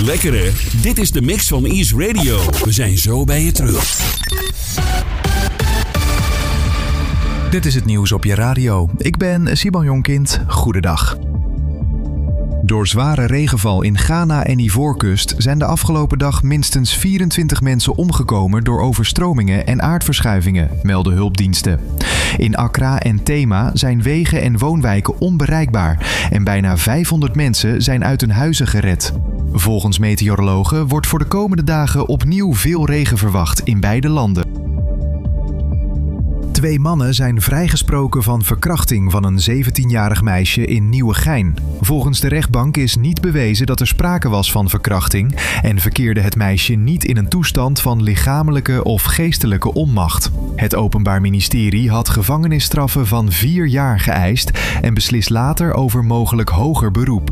Lekker hè? Dit is de mix van Ease Radio. We zijn zo bij je terug. Dit is het nieuws op je radio. Ik ben Simon Jonkind. Goedendag. Door zware regenval in Ghana en Ivoorkust zijn de afgelopen dag minstens 24 mensen omgekomen door overstromingen en aardverschuivingen, melden hulpdiensten. In Accra en Tema zijn wegen en woonwijken onbereikbaar en bijna 500 mensen zijn uit hun huizen gered. Volgens meteorologen wordt voor de komende dagen opnieuw veel regen verwacht in beide landen. 2 mannen zijn vrijgesproken van verkrachting van een 17-jarig meisje in Nieuwegein. Volgens de rechtbank is niet bewezen dat er sprake was van verkrachting en verkeerde het meisje niet in een toestand van lichamelijke of geestelijke onmacht. Het Openbaar Ministerie had gevangenisstraffen van 4 jaar geëist en beslist later over mogelijk hoger beroep.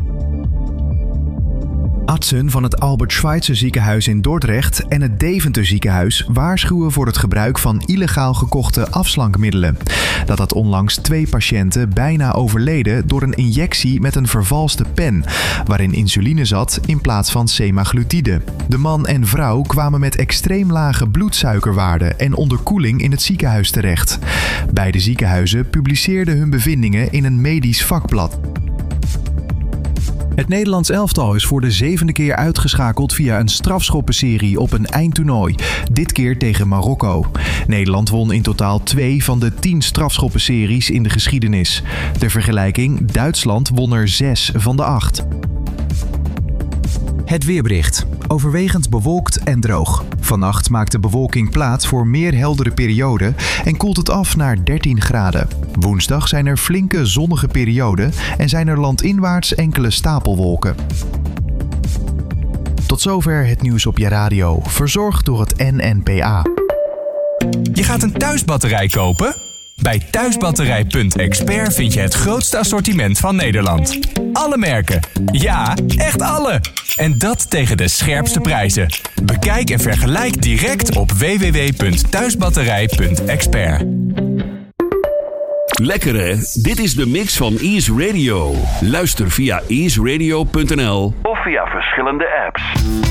Artsen van het Albert Schweitzer ziekenhuis in Dordrecht en het Deventer ziekenhuis waarschuwen voor het gebruik van illegaal gekochte afslankmiddelen. Dat had onlangs 2 patiënten bijna overleden door een injectie met een vervalste pen, waarin insuline zat in plaats van semaglutide. De man en vrouw kwamen met extreem lage bloedsuikerwaarden en onderkoeling in het ziekenhuis terecht. Beide ziekenhuizen publiceerden hun bevindingen in een medisch vakblad. Het Nederlands elftal is voor de 7e keer uitgeschakeld via een strafschoppenserie op een eindtoernooi. Dit keer tegen Marokko. Nederland won in totaal 2 van de 10 strafschoppenseries in de geschiedenis. Ter vergelijking, Duitsland won er 6 van de 8. Het weerbericht. Overwegend bewolkt en droog. Vannacht maakt de bewolking plaats voor meer heldere perioden en koelt het af naar 13 graden. Woensdag zijn er flinke zonnige perioden en zijn er landinwaarts enkele stapelwolken. Tot zover het nieuws op je radio, verzorgd door het NNPA. Je gaat een thuisbatterij kopen? Bij Thuisbatterij.expert vind je het grootste assortiment van Nederland. Alle merken. Ja, echt alle. En dat tegen de scherpste prijzen. Bekijk en vergelijk direct op www.thuisbatterij.expert. Lekker hè? Dit is de mix van Ease Radio. Luister via easeradio.nl of via verschillende apps.